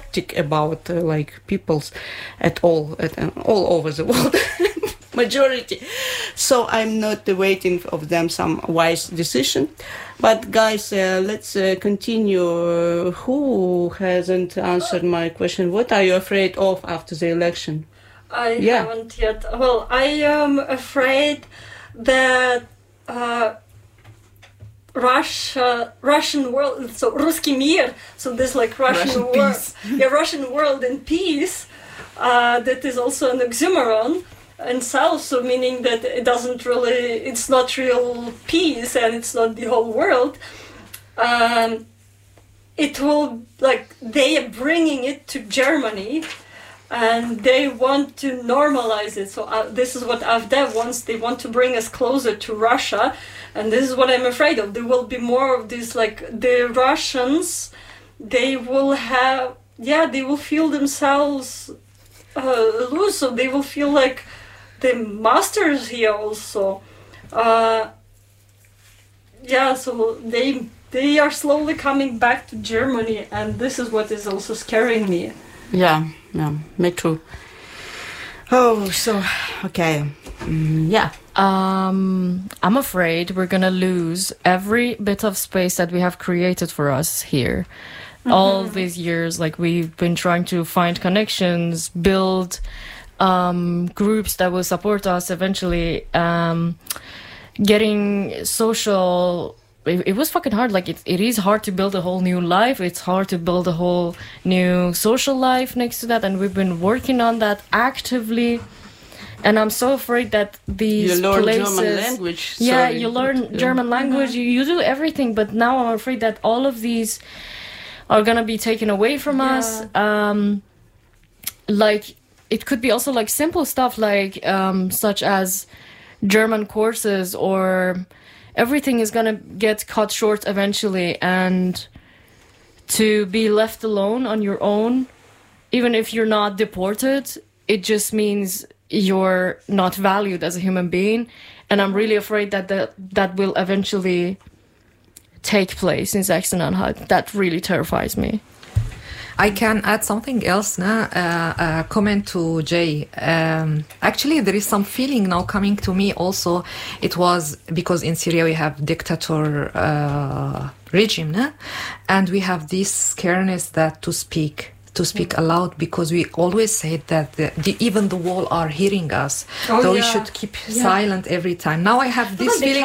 skeptic about like peoples at all over the world. Majority. So I'm not waiting of them some wise decision. But guys, let's continue. Who hasn't answered my question? What are you afraid of after the election? I haven't yet. Well, I am afraid that Russian world, so Ruski Mir, so this like Russian world, Russian world in peace, that is also an oxymoron in self, so meaning that it's not real peace and it's not the whole world. It will, like, they are bringing it to Germany and they want to normalize it. So this is what AfD wants. They want to bring us closer to Russia. And this is what I'm afraid of. There will be more of this, like, the Russians, they will feel themselves loose. So they will feel like the masters here also. So they are slowly coming back to Germany. And this is what is also scaring me. Yeah, me too. Oh, so, okay. I'm afraid we're gonna lose every bit of space that we have created for us here. Mm-hmm. All these years, like, we've been trying to find connections, build groups that will support us eventually, getting social. It was fucking hard. Like, it is hard to build a whole new life. It's hard to build a whole new social life next to that. And we've been working on that actively. And I'm so afraid that these you learn places... German language. Yeah, you learn German language. You do everything. But now I'm afraid that all of these are going to be taken away from us. Like, it could be also, like, simple stuff, like, such as German courses, or... Everything is going to get cut short eventually, and to be left alone on your own, even if you're not deported, it just means you're not valued as a human being. And I'm really afraid that that will eventually take place in Sachsen-Anhalt. That really terrifies me. I can add something else, a comment to Jay. Actually, there is some feeling now coming to me also. It was because in Syria we have dictator regime, and we have this scaredness that to speak aloud, because we always say that even the wall are hearing us, so we should keep silent every time. Now I have this feeling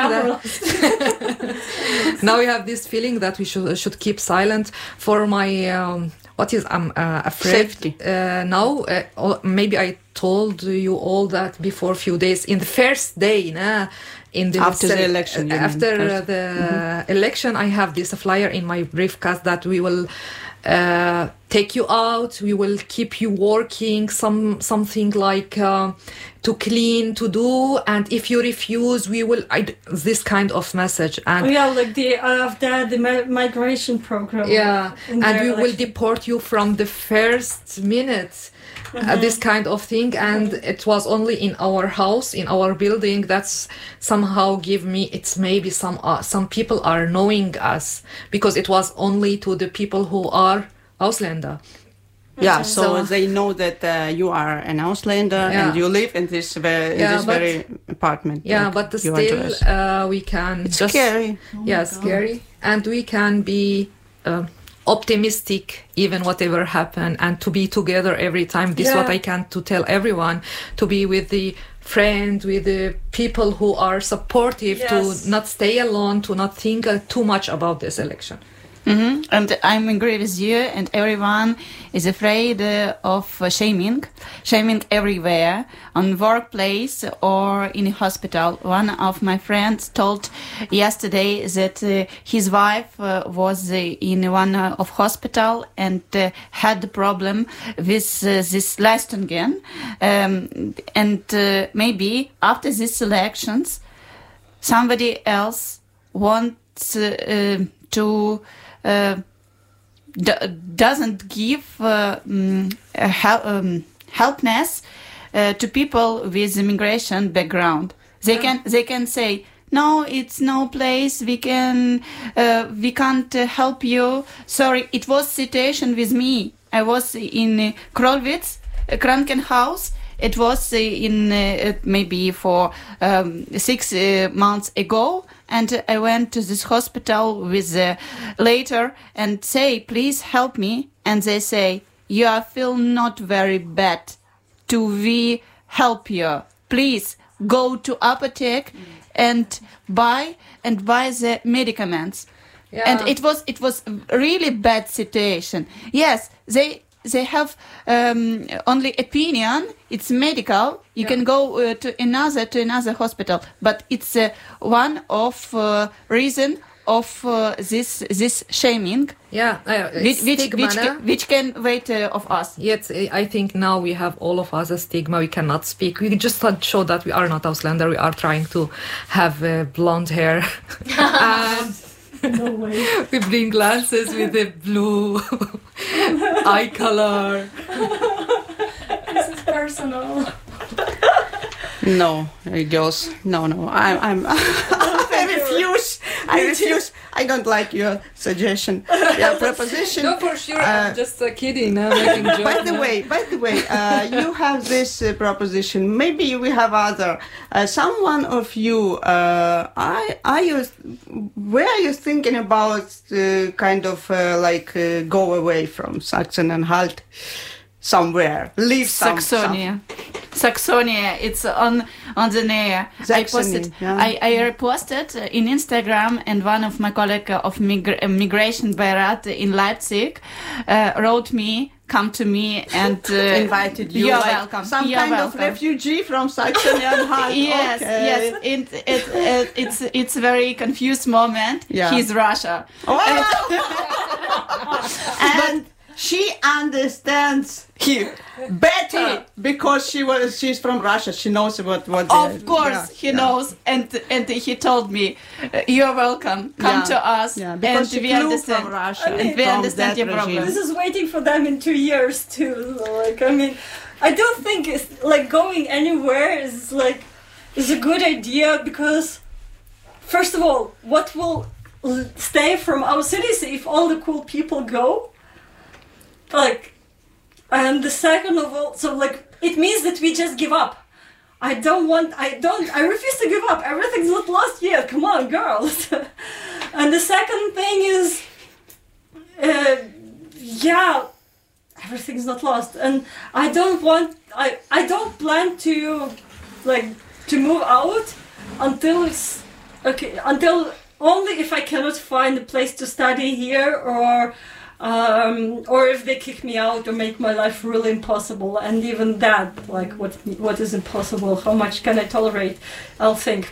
now we have this feeling that we should keep silent for my. I'm afraid safety. Now. Maybe I told you all that before a few days. In the first day, after the election. Election, I have this flyer in my briefcase that we will take you out. We will keep you working. Something like to clean, to do, and if you refuse, we will. This kind of message. And like the migration program. And we will deport you from the first minute. This kind of thing, and it was only in our house, in our building. That's somehow give me. It's maybe some people are knowing us, because it was only to the people who are Ausländer. Yeah, so they know that you are an Ausländer and you live in this very apartment. Yeah, but still we can. It's scary. Scary, and we can be. Optimistic, even whatever happen, and to be together every time. This is what I can to tell everyone, to be with the friends, with the people who are supportive, to not stay alone, to not think too much about this election. Mm-hmm. And I'm agree with you, and everyone is afraid of shaming everywhere, on workplace or in a hospital. One of my friends told yesterday that his wife was in one of hospital and had the problem with this Leistungen, and maybe after these elections, somebody else wants to doesn't give helpness to people with immigration background. They can say, no, it's no place. We can't help you. Sorry, it was situation with me, I was in Krolwitz Krankenhaus. It was in maybe for 6 months ago, and I went to this hospital with later and say, please help me. And they say, you feel not very bad. We help you. Please go to apotheke and buy the medicaments. Yeah. And it was really bad situation. Yes, they have only opinion. It's medical. You can go to another hospital, but it's one of reason of this shaming. Yeah, Which can wait of us. Yet, I think now we have all of us a stigma. We cannot speak. We just show that we are not Ausländer. We are trying to have blonde hair. And No way. we bring glasses with the blue eye color. This is personal. No, girls. No. I'm I refuse. I don't like your suggestion. Your proposition. No, for sure. I'm just kidding. I'm making jokes. By the way, you have this proposition. Maybe we have other. Someone of you, where are you thinking about kind of go away from Saxony-Anhalt somewhere, leave Saxonia, it's on the near. I posted. I reposted in Instagram, and one of my colleagues of Migration Beirat in Leipzig wrote me, come to me, and invited you. You're like welcome. Some You're kind welcome. of refugee from Saxony-Anhalt. Yes, Okay. yes. It's a very confused moment. Yeah. He's Russia. And she understands him better because she's from Russia. She knows what. Of course, he knows, and he told me, "You're welcome. Come to us." Yeah, because and she we flew understand. from Russia. And we from understand that your regime. problem. This is waiting for them in 2 years too. I don't think it's like going anywhere is a good idea, because first of all, what will stay from our cities if all the cool people go? And the second of all, it means that we just give up. I refuse to give up. Everything's not lost yet. Come on, girls. And the second thing is, everything's not lost. And I don't plan to move out until only if I cannot find a place to study here, or if they kick me out or make my life really impossible. And even that, what is impossible? How much can I tolerate? I'll think.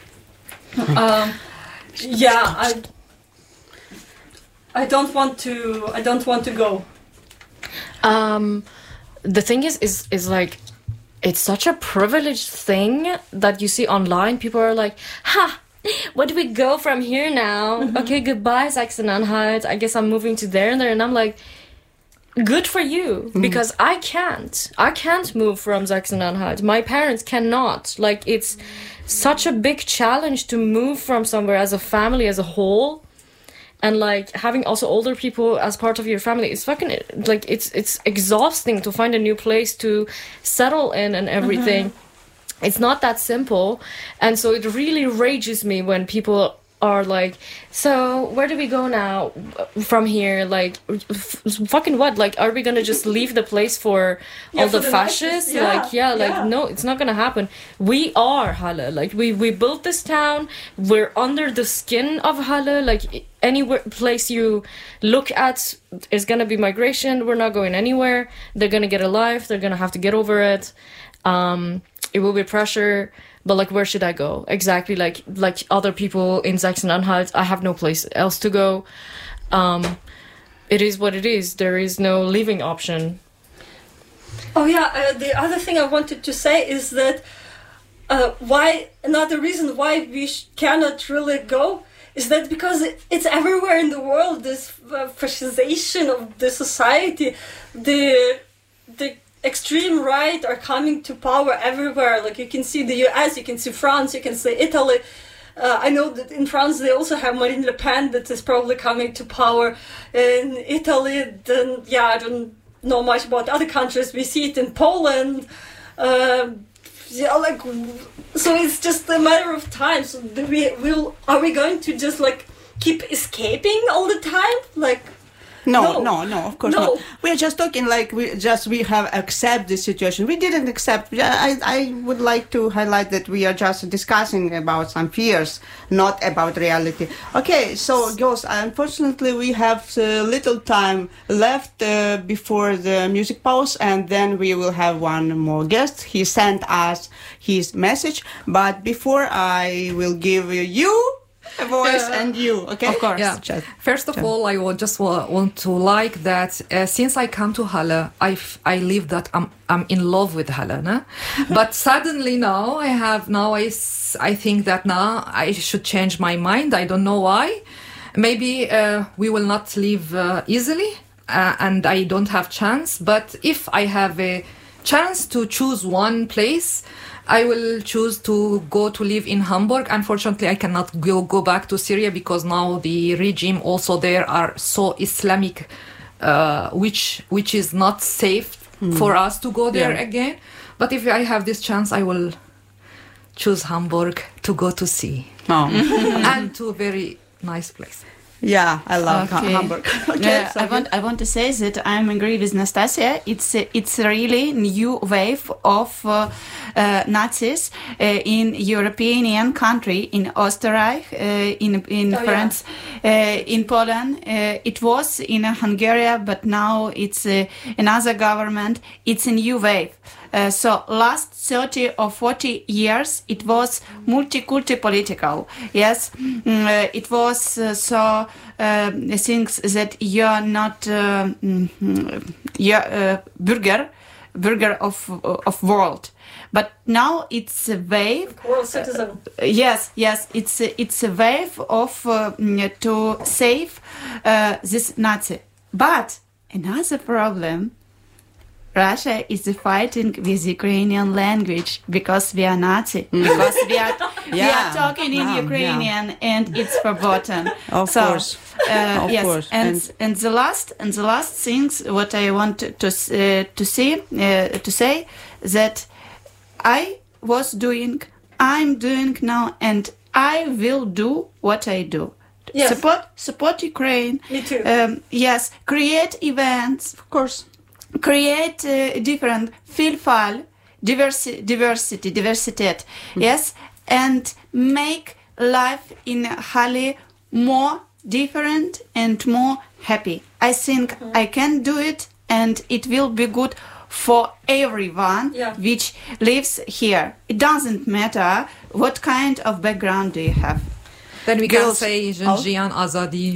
I don't want to go. The thing is it's such a privileged thing that you see online. People are like, ha, where do we go from here now? Mm-hmm. Okay, goodbye, Saxony-Anhalt. I guess I'm moving to there. And I'm like, good for you, because I can't move from Saxony-Anhalt. My parents cannot. It's such a big challenge to move from somewhere as a family, as a whole. And having also older people as part of your family is fucking it's exhausting to find a new place to settle in and everything. Mm-hmm. It's not that simple. And so it really rages me when people are like, so where do we go now from here? Fucking what? Are we gonna just leave the place for all the fascists? No, it's not gonna happen. We are Halle. We built this town. We're under the skin of Halle. Anywhere place you look at is gonna be migration. We're not going anywhere. They're gonna get a life. They're gonna have to get over it. It will be pressure, but where should I go? Exactly, like other people in Saxony-Anhalt, I have no place else to go. It is what it is. There is no leaving option. Oh yeah, the other thing I wanted to say is that another reason why we cannot really go is that because it's everywhere in the world, this fascization of the society, the extreme right are coming to power everywhere. You can see the US, you can see France, you can see Italy. I know that in France they also have Marine Le Pen that is probably coming to power. In Italy, then know much about other countries. We see it in Poland. Like, so it's just a matter of time. So are we going to just like keep escaping all the time? Like, No, of course No. not. We're just talking like we have accept the situation. We didn't accept. I would like to highlight that we are just discussing about some fears, not about reality. Okay, so girls, unfortunately we have little time left before the music pause, and then we will have one more guest. He sent us his message, but before I will give you a voice and you, okay? Of course. Yeah. Just- First of all, I would just want to like that since I come to Halle, I live that I'm in love with Halle, no? But suddenly now I think that now I should change my mind. I don't know why. Maybe we will not live easily, and I don't have chance. But if I have a chance to choose one place, I will choose to go to live in Hamburg. Unfortunately, I cannot go back to Syria because now the regime also there are so Islamic, which is not safe for us to go there again. But if I have this chance, I will choose Hamburg to go to sea Oh. and to a very nice place. Yeah, I love Hamburg. Okay, so I want to say that I agree with Nastasia. It's a really new wave of Nazis in European country, in Österreich, in France, in Poland. It was in Hungary, but now it's another government. It's a new wave. So last 30 or 40 years, it was multi-culti political. Yes, it was things that you're not burger of world. But now it's a wave. world citizen. Yes, it's a wave of to save this Nazi. But another problem. Russia is fighting with Ukrainian language because we are Nazi. Because we are talking in Ukrainian and it's forgotten. Of course. Of yes, course. And the last things what I want to say that I'm doing now, and I will do what I do. Yes. Support Ukraine. Me too. Yes, create events. Of course. Create different vielfalt, diversity, yes, and make life in Halle more different and more happy. I think I can do it, and it will be good for everyone which lives here. It doesn't matter what kind of background do you have. Then we Girls- can say Jinjian Azadi.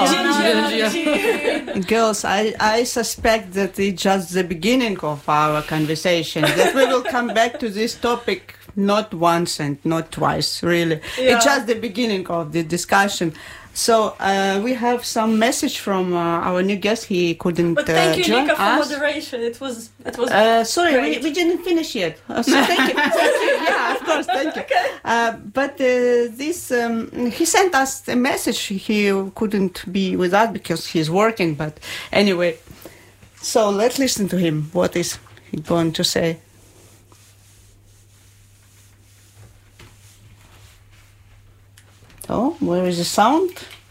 Girls, I suspect that it's just the beginning of our conversation, that we will come back to this topic not once and not twice, really. It's just the beginning of the discussion. So we have some message from our new guest. He couldn't But thank you, join Nika, for us. moderation. It was Sorry, great. we didn't finish yet. So thank you. Thank you. Yeah, of course, thank you. But this, he sent us a message. He couldn't be with us because he's working. But anyway, so let's listen to him. What is he going to say? Oh, where is the sound?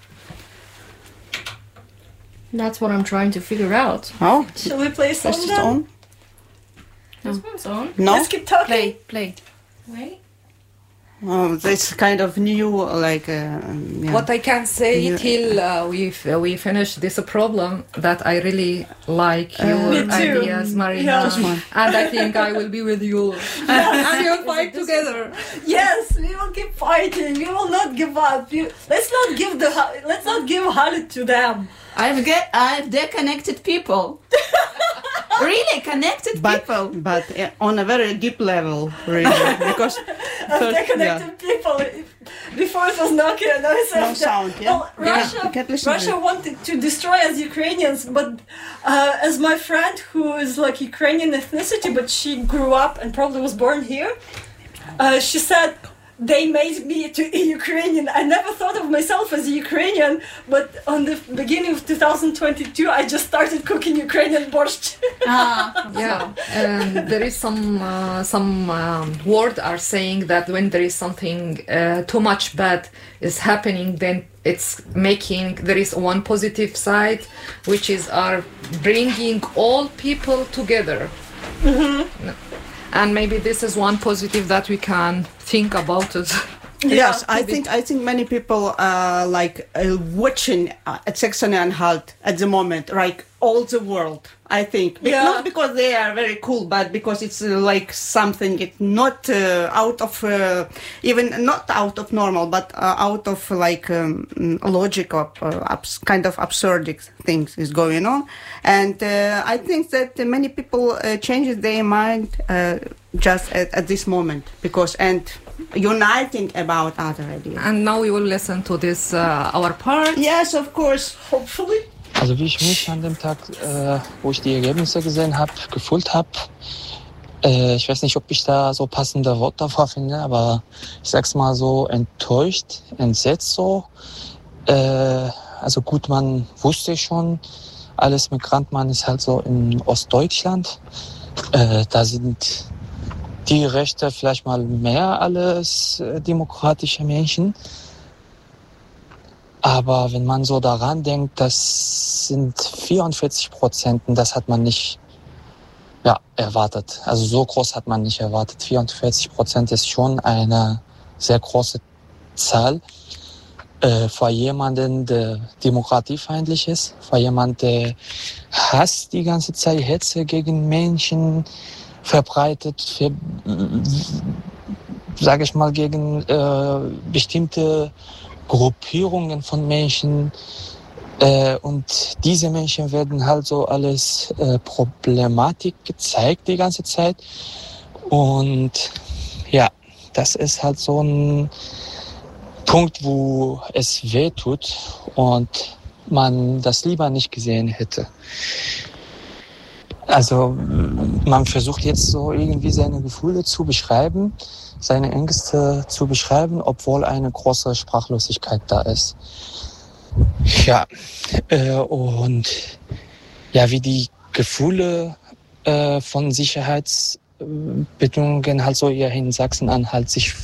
That's what I'm trying to figure out. Oh, Shall we play a song press it then? on. This one's on. No. Let's keep talking. Play. Wait. Oh, that's kind of new, like. What I can say Yeah. till we finish this problem, that I really like your Me too. ideas, Marina, Yeah. Just one. and I think I will be with you, and we'll fight together. Yes, we will keep fighting. We will not give up. Let's not give Halle to them. I've connected people. Really connected people. But on a very deep level, really, because They connected people. Before it was Nokia, now it's No after. sound, yeah? Well, You can't listen to Russia it. wanted to destroy us Ukrainians, but as my friend who is like Ukrainian ethnicity, but she grew up and probably was born here, she said, they made me to a Ukrainian. I never thought of myself as a Ukrainian, but on the beginning of 2022, I just started cooking Ukrainian borscht. Yeah, and there is some word are saying that when there is something too much bad is happening, then it's making there is one positive side, which is are bringing all people together. Mm-hmm. And maybe this is one positive that we can think about it. Yes, I think many people are watching at Saxony-Anhalt at the moment, like all the world. I think not because they are very cool, but because it's something it's not out of even not out of normal, but out of logic of kind of absurd things is going on, and I think that many people change their mind just at this moment because uniting about other ideas. And now we will listen to this our part. Yes, of course, hopefully. Also wie ich mich an dem Tag, wo ich die Ergebnisse gesehen habe, gefühlt habe, ich weiß nicht, ob ich da so passende Wort davor finde, aber ich sag's mal so, enttäuscht, entsetzt so. Also gut, man wusste schon, alles Migrant, man ist halt so in Ostdeutschland. Da sind die Rechte vielleicht mal mehr als demokratische Menschen. Aber wenn man so daran denkt, das sind 44%, das hat man nicht erwartet. Also so groß hat man nicht erwartet. 44% ist schon eine sehr große Zahl für jemanden, der demokratiefeindlich ist, für jemanden, der Hass die ganze Zeit, Hetze gegen Menschen verbreitet, sage ich mal, gegen bestimmte Gruppierungen von Menschen, und diese Menschen werden halt so alles Problematik gezeigt die ganze Zeit, und ja, das ist halt so ein Punkt, wo es weh tut und man das lieber nicht gesehen hätte. Also man versucht jetzt so irgendwie seine Gefühle zu beschreiben, seine Ängste zu beschreiben, obwohl eine große Sprachlosigkeit da ist. Ja, und ja, wie die Gefühle von Sicherheitsbedingungen halt so hier in Sachsen-Anhalt sich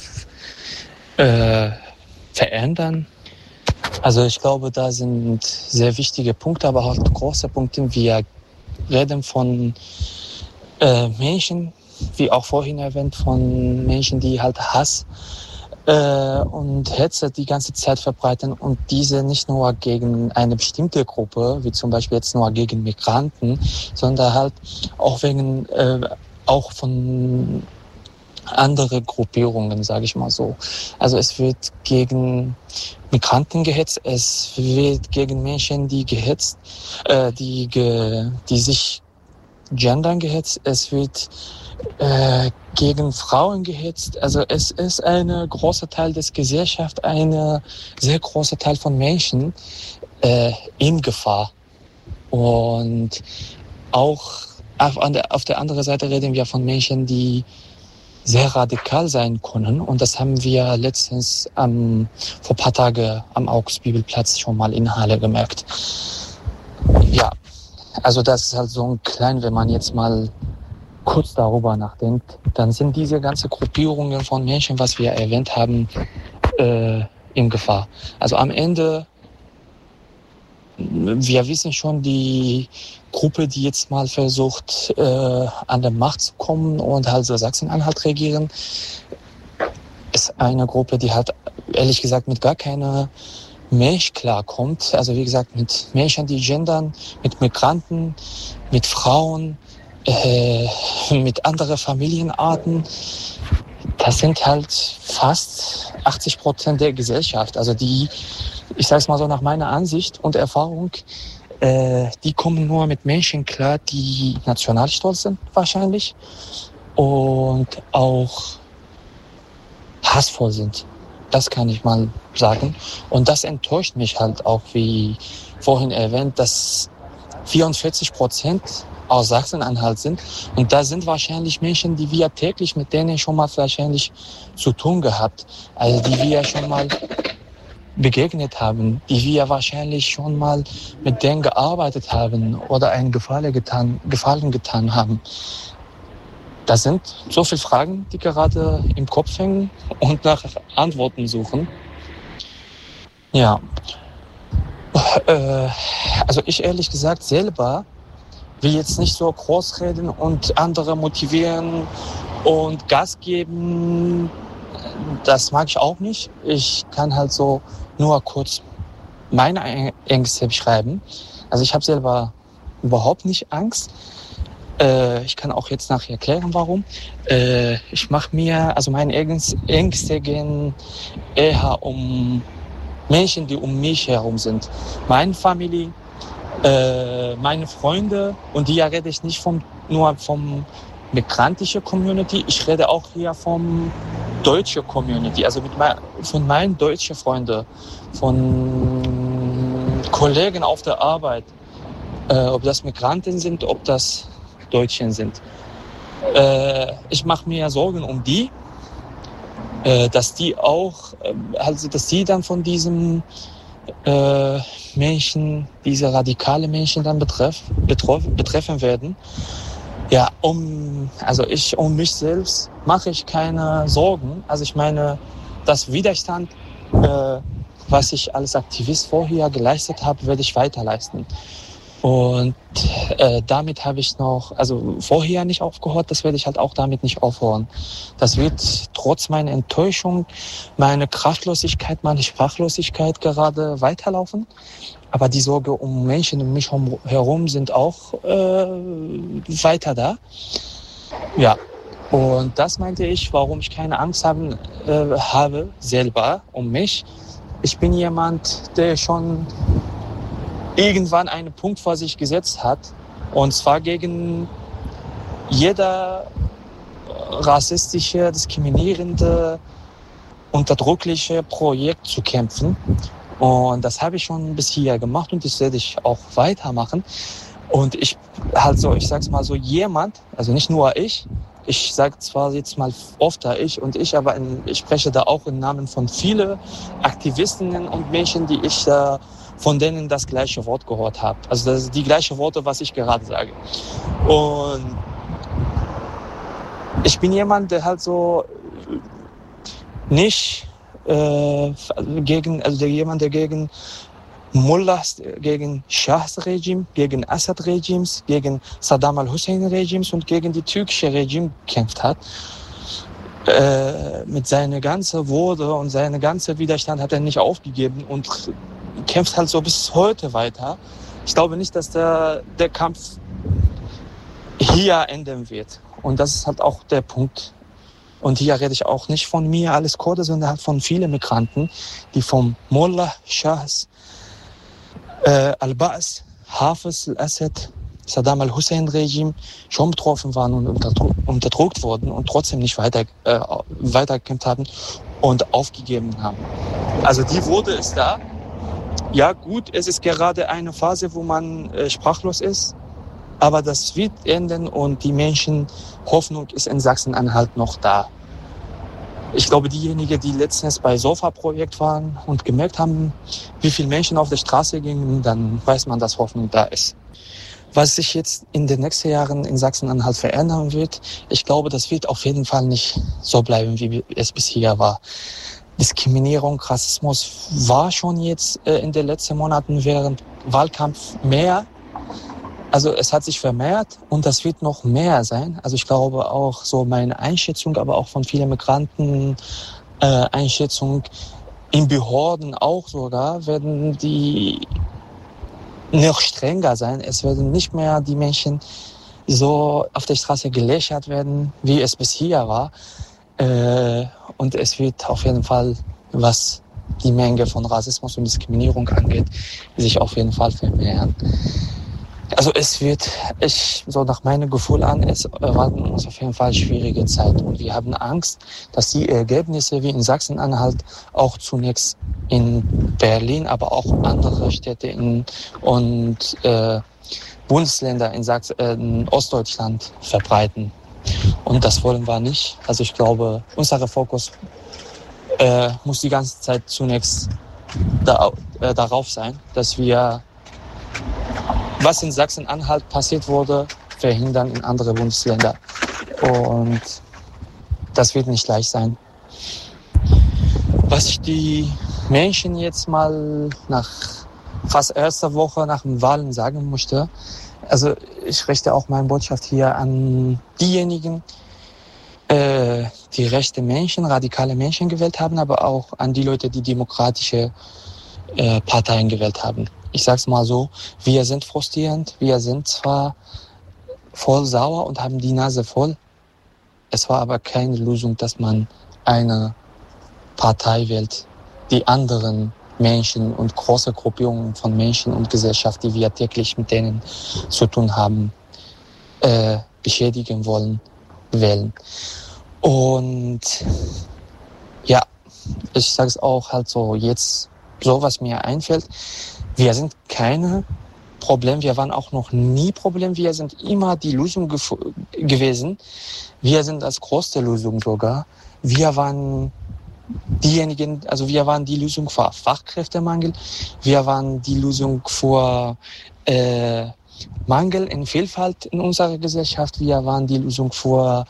verändern. Also ich glaube, da sind sehr wichtige Punkte, aber auch große Punkte. Wir reden von Menschen, wie auch vorhin erwähnt, von Menschen, die halt Hass und Hetze die ganze Zeit verbreiten, und diese nicht nur gegen eine bestimmte Gruppe, wie zum Beispiel jetzt nur gegen Migranten, sondern halt auch auch von andere Gruppierungen, sage ich mal so. Also es wird gegen Migranten gehetzt, es wird gegen Menschen, die sich gendern gehetzt, es wird gegen Frauen gehetzt. Also es ist ein großer Teil des Gesellschafts, ein sehr großer Teil von Menschen in Gefahr. Und auch auf der anderen Seite reden wir von Menschen, die sehr radikal sein können. Und das haben wir letztens vor ein paar Tagen am Augsbibelplatz schon mal in Halle gemerkt. Ja, also das ist halt so ein klein, wenn man jetzt mal kurz darüber nachdenkt, dann sind diese ganzen Gruppierungen von Menschen, was wir erwähnt haben, in Gefahr. Also am Ende, wir wissen schon, die Gruppe, die jetzt mal versucht, an der Macht zu kommen und halt so Sachsen-Anhalt regieren, ist eine Gruppe, die halt ehrlich gesagt mit gar keiner Mensch klarkommt. Also wie gesagt, mit Menschen, die gendern, mit Migranten, mit Frauen, mit anderen Familienarten. Das sind halt fast 80% der Gesellschaft. Also die, ich sage es mal so nach meiner Ansicht und Erfahrung, die kommen nur mit Menschen klar, die nationalstolz sind wahrscheinlich und auch hassvoll sind. Das kann ich mal sagen. Und das enttäuscht mich halt auch, wie vorhin erwähnt, dass 44% aus Sachsen-Anhalt sind. Und da sind wahrscheinlich Menschen, die wir täglich mit denen schon mal wahrscheinlich zu tun gehabt. Also die wir schon mal begegnet haben, die wir wahrscheinlich schon mal mit denen gearbeitet haben oder einen Gefallen getan haben. Das sind so viele Fragen, die gerade im Kopf hängen und nach Antworten suchen. Ja, also ich ehrlich gesagt selber will jetzt nicht so groß reden und andere motivieren und Gas geben. Das mag ich auch nicht. Ich kann halt so nur kurz meine Ängste beschreiben. Also ich habe selber überhaupt nicht Angst. Ich kann auch jetzt nachher erklären, warum. Ich mache mir, also meine Ängste gehen eher um Menschen, die um mich herum sind. Meine Familie, meine Freunde, und hier rede ich nicht nur vom migrantischen Community, ich rede auch hier vom deutschen Community, also von meinen deutschen Freunden, von Kollegen auf der Arbeit, ob das Migranten sind, ob das Deutschen sind. Ich mache mir Sorgen um die, dass die auch, also dass die dann von diesem Menschen, diese radikale Menschen dann betreffen werden. Ja, um mich selbst mache ich keine Sorgen. Also ich meine, das Widerstand, was ich als Aktivist vorher geleistet habe, werde ich weiter leisten. Und damit habe ich vorher nicht aufgehört, das werde ich halt auch damit nicht aufhören. Das wird trotz meiner Enttäuschung, meiner Kraftlosigkeit, meiner Sprachlosigkeit gerade weiterlaufen. Aber die Sorge um Menschen um mich herum sind auch weiter da. Ja, und das meinte ich, warum ich keine Angst habe selber um mich. Ich bin jemand, der schon irgendwann einen Punkt vor sich gesetzt hat, und zwar gegen jeder rassistische, diskriminierende, unterdrückliche Projekt zu kämpfen. Und das habe ich schon bis hier gemacht und das werde ich auch weitermachen. Und ich sag's mal so, jemand, also nicht nur ich sage zwar jetzt mal oft ich, aber ich spreche da auch im Namen von vielen Aktivistinnen und Menschen, die ich von denen das gleiche Wort gehört habe. Also das ist die gleiche Worte, was ich gerade sage. Und ich bin jemand, der halt so nicht der gegen Mullahs, gegen Schahs Regime, gegen Assad-Regimes, gegen Saddam al-Hussein-Regimes und gegen die türkische Regime gekämpft hat. Mit seiner ganzen Würde und seinem ganzen Widerstand hat er nicht aufgegeben und kämpft halt so bis heute weiter. Ich glaube nicht, dass der Kampf hier enden wird. Und das ist halt auch der Punkt. Und hier rede ich auch nicht von mir als Kurde, sondern halt von vielen Migranten, die vom Mullah, Shahs, Al-Ba's, Hafiz, Al-Assad, Saddam al-Hussein-Regime schon betroffen waren und unterdrückt wurden und trotzdem nicht weitergekämpft haben und aufgegeben haben. Also die Würde ist da. Ja gut, es ist gerade eine Phase, wo man sprachlos ist, aber das wird enden und die Hoffnung ist in Sachsen-Anhalt noch da. Ich glaube, diejenigen, die letztens bei SOFA-Projekt waren und gemerkt haben, wie viele Menschen auf der Straße gingen, dann weiß man, dass Hoffnung da ist. Was sich jetzt in den nächsten Jahren in Sachsen-Anhalt verändern wird, ich glaube, das wird auf jeden Fall nicht so bleiben, wie es bisher war. Diskriminierung, Rassismus war schon jetzt in den letzten Monaten während Wahlkampf mehr. Also es hat sich vermehrt und das wird noch mehr sein. Also ich glaube auch so meine Einschätzung, aber auch von vielen Migranten Einschätzung in Behörden auch sogar, werden die noch strenger sein. Es werden nicht mehr die Menschen so auf der Straße gelächelt werden, wie es bisher war. Und es wird auf jeden Fall, was die Menge von Rassismus und Diskriminierung angeht, sich auf jeden Fall vermehren. Also es wird, so nach meinem Gefühl an, es erwarten uns auf jeden Fall schwierige Zeit. Und wir haben Angst, dass die Ergebnisse wie in Sachsen-Anhalt auch zunächst in Berlin, aber auch andere Städte und Bundesländer in Ostdeutschland verbreiten. Und das wollen wir nicht. Also ich glaube, unser Fokus muss die ganze Zeit zunächst darauf sein, dass wir, was in Sachsen-Anhalt passiert wurde, verhindern in andere Bundesländer. Und das wird nicht leicht sein. Was ich die Menschen jetzt mal nach fast erster Woche nach den Wahlen sagen möchte, also ich richte auch meine Botschaft hier an diejenigen, die rechte Menschen, radikale Menschen gewählt haben, aber auch an die Leute, die demokratische Parteien gewählt haben. Ich sag's mal so, wir sind frustrierend, wir sind zwar voll sauer und haben die Nase voll, es war aber keine Lösung, dass man eine Partei wählt, die anderen Menschen und große Gruppierungen von Menschen und Gesellschaft, die wir täglich mit denen zu tun haben, beschädigen wollen, wählen. Und ja, ich sage es auch halt so jetzt, so was mir einfällt, wir sind keine Problem, wir waren auch noch nie Problem, wir sind immer die Lösung gewesen. Wir sind als größte Lösung sogar. Wir waren diejenigen, also wir waren die Lösung für Fachkräftemangel, wir waren die Lösung für Mangel in Vielfalt in unserer Gesellschaft, wir waren die Lösung für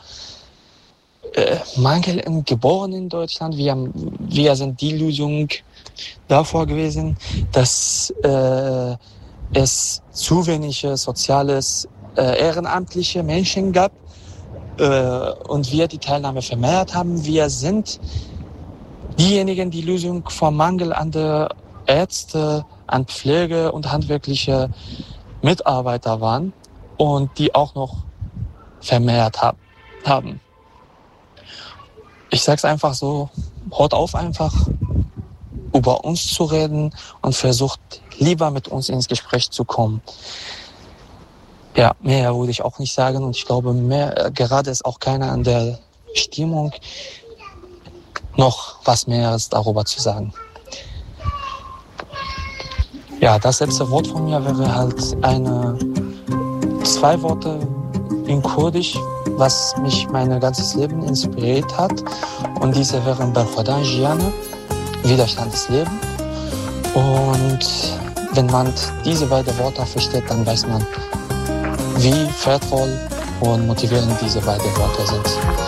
Mangel in Geborenen in Deutschland, wir sind die Lösung davor gewesen, dass es zu wenige soziales, ehrenamtliche Menschen gab und wir die Teilnahme vermehrt haben. Wir sind diejenigen, die Lösung vor Mangel an der Ärzte, an Pflege und handwerkliche Mitarbeiter waren und die auch noch vermehrt haben. Ich sag's einfach so, hört auf einfach über uns zu reden und versucht lieber mit uns ins Gespräch zu kommen. Ja, mehr würde ich auch nicht sagen und ich glaube, gerade ist auch keiner an der Stimmung, noch was Mehres darüber zu sagen. Ja, das letzte Wort von mir wäre halt zwei Worte in Kurdisch, was mich mein ganzes Leben inspiriert hat. Und diese wären Berkhodan Giane, Widerstand des Lebens. Und wenn man diese beiden Worte versteht, dann weiß man, wie wertvoll und motivierend diese beiden Worte sind.